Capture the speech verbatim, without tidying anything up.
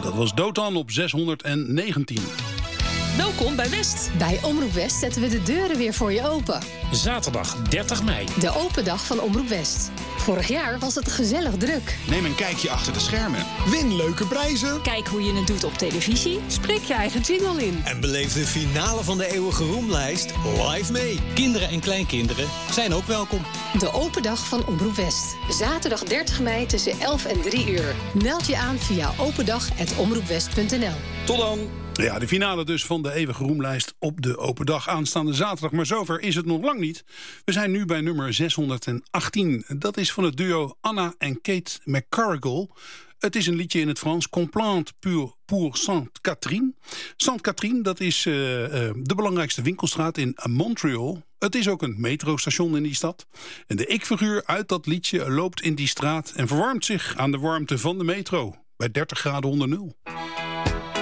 Dat was Dotan op zeshonderdnegentien. Welkom bij West. Bij Omroep West zetten we de deuren weer voor je open. Zaterdag dertig mei. De open dag van Omroep West. Vorig jaar was het gezellig druk. Neem een kijkje achter de schermen. Win leuke prijzen. Kijk hoe je het doet op televisie. Spreek je eigen jingle in. En beleef de finale van de eeuwige roemlijst live mee. Kinderen en kleinkinderen zijn ook welkom. De open dag van Omroep West. Zaterdag dertig mei tussen elf en drie uur. Meld je aan via opendag punt omroepwest punt n l. Tot dan. Ja, de finale dus van de eeuwige roemlijst op de open dag aanstaande zaterdag. Maar zover is het nog lang niet. We zijn nu bij nummer zeshonderdachttien. Dat is van het duo Anna en Kate McCarrigal. Het is een liedje in het Frans. Complainte pour, pour Sainte-Catherine. Sainte-Catherine, dat is uh, uh, de belangrijkste winkelstraat in Montreal. Het is ook een metrostation in die stad. En de ik-figuur uit dat liedje loopt in die straat en verwarmt zich aan de warmte van de metro. Bij dertig graden onder nul.